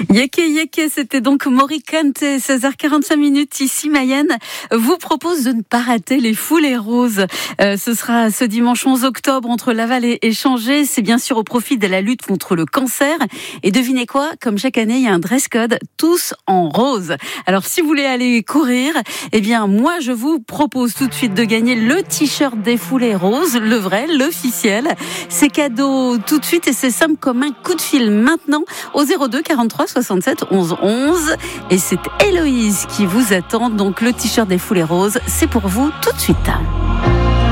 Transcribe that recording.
Yeke Yeke, c'était donc Morikante, 16h45 minutes. Ici, Mayenne vous propose de ne pas rater les foulées roses. Ce sera ce dimanche 11 octobre entre Laval et Changé. C'est bien sûr au profit de la lutte contre le cancer. Et devinez quoi? Comme chaque année, il y a un dress code, tous en rose. Alors, si vous voulez aller courir, eh bien, moi, je vous propose tout de suite de gagner le t-shirt des foulées roses, le vrai, l'officiel. C'est cadeau tout de suite et c'est simple comme un coup de fil maintenant au 02 43 67 11 11. Et c'est Héloïse qui vous attend. Donc, le t-shirt des foulées roses, c'est pour vous tout de suite.